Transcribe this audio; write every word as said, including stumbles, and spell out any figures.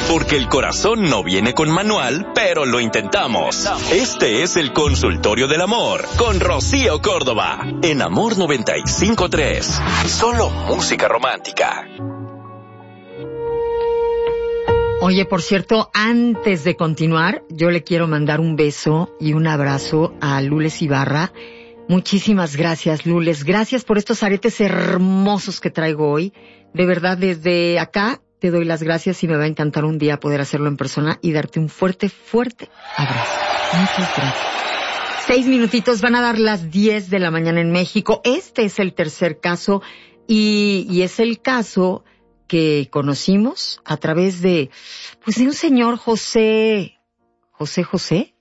Porque el corazón no viene con manual, pero lo intentamos. Este es el Consultorio del Amor con Rocío Córdoba en Amor noventa y cinco punto tres. Solo música romántica. Oye, por cierto, antes de continuar, yo le quiero mandar un beso y un abrazo a Lules Ibarra. Muchísimas gracias, Lules. Gracias por estos aretes hermosos que traigo hoy. De verdad, desde acá te doy las gracias y me va a encantar un día poder hacerlo en persona y darte un fuerte, fuerte abrazo. Muchas gracias. Seis minutitos, van a dar las diez de la mañana en México. Este es el tercer caso y, y es el caso que conocimos a través de, pues de un señor José, José José,